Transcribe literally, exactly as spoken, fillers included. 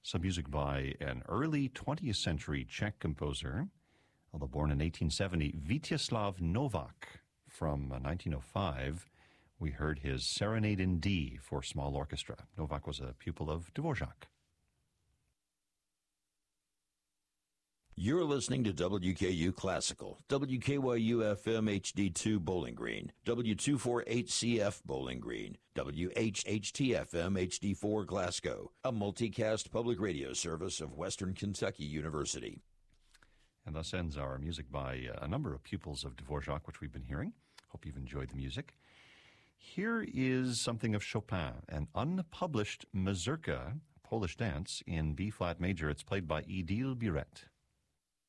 Some music by an early twentieth century Czech composer, although born in eighteen seventy, Vítězslav Novak. From nineteen oh five, we heard his Serenade in D for small orchestra. Novak was a pupil of Dvorak. You're listening to W K U Classical, W K Y U F M H D two Bowling Green, W two forty-eight C F Bowling Green, W H H T F M H D four Glasgow, a multicast public radio service of Western Kentucky University. And thus ends our music by a number of pupils of Dvorak, which we've been hearing. Hope you've enjoyed the music. Here is something of Chopin, an unpublished mazurka, Polish dance, in B-flat major. It's played by Idil Biret.